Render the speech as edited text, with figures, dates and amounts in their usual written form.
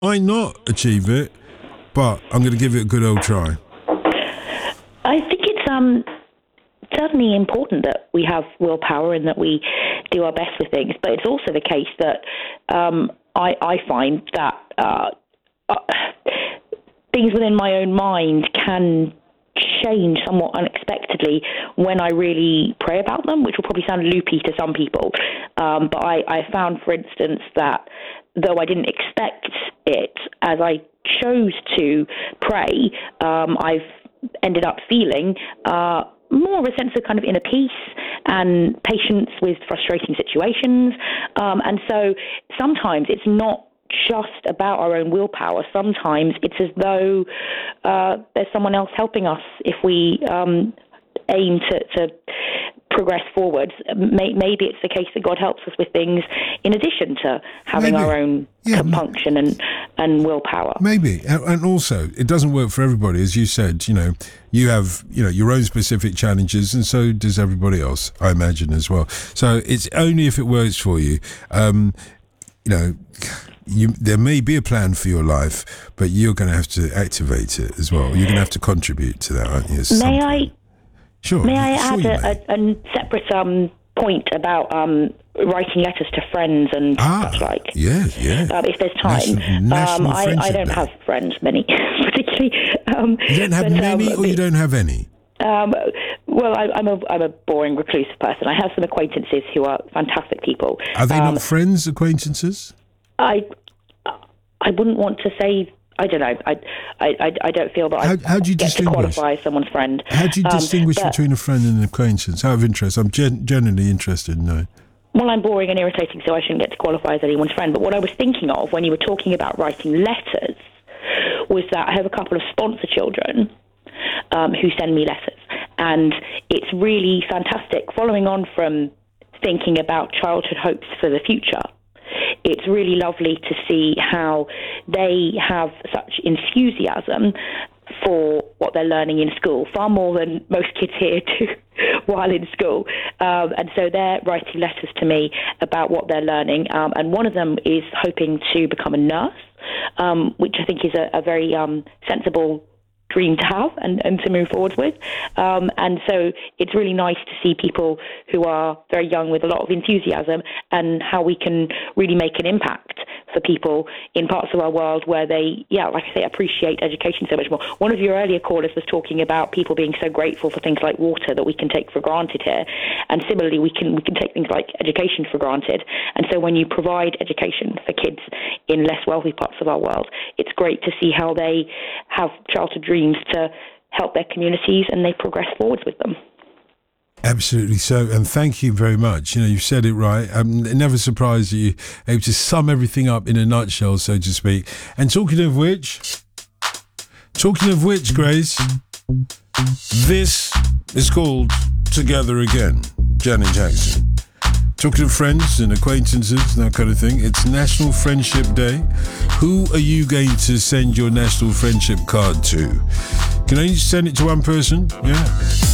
Might not achieve it, but I'm going to give it a good old try. I think it's certainly important that we have willpower and that we do our best with things, but it's also the case that I find that things within my own mind can change somewhat unexpectedly when I really pray about them, which will probably sound loopy to some people. But I found, for instance, that though I didn't expect it, as I chose to pray, I've ended up feeling more of a sense of kind of inner peace and patience with frustrating situations. And so sometimes it's not just about our own willpower. Sometimes it's as though there's someone else helping us if we aim to progress forward. Maybe it's the case that God helps us with things in addition to having our own compunction and willpower. Maybe. And also, it doesn't work for everybody. As you said, you have your own specific challenges, and so does everybody else, I imagine, as well. So it's only if it works for you. There may be a plan for your life, but you're going to have to activate it as well. You're going to have to contribute to that, aren't you? May I add a separate point about writing letters to friends and such like? Yeah. If there's time. National I don't have friends, many, particularly. You don't have many, or you don't have any? Well, I'm a boring, reclusive person. I have some acquaintances who are fantastic people. Are they not friends, acquaintances? I wouldn't want to say. I don't know. I don't feel that how do you get to qualify as someone's friend. How do you distinguish between a friend and an acquaintance? Out of interest, I'm genuinely interested in knowing. Well, I'm boring and irritating, so I shouldn't get to qualify as anyone's friend. But what I was thinking of when you were talking about writing letters was that I have a couple of sponsor children who send me letters. And it's really fantastic. Following on from thinking about childhood hopes for the future, it's really lovely to see how they have such enthusiasm for what they're learning in school, far more than most kids here do while in school. And so they're writing letters to me about what they're learning. And one of them is hoping to become a nurse, which I think is a very sensible dream to have and to move forward with. And so it's really nice to see people who are very young with a lot of enthusiasm and how we can really make an impact for people in parts of our world where they, like I say, appreciate education so much more. One of your earlier callers was talking about people being so grateful for things like water that we can take for granted here. And similarly, we can take things like education for granted. And so when you provide education for kids in less wealthy parts of our world, it's great to see how they have childhood dreams to help their communities and they progress forwards with them. Absolutely so, and thank you very much. You've said it right. I'm never surprised that you're able to sum everything up in a nutshell, so to speak. And talking of which, Grace, this is called Together Again, Janet Jackson. Talking of friends and acquaintances and that kind of thing, it's National Friendship Day. Who are you going to send your National Friendship card to? Can I send it to one person? Yeah.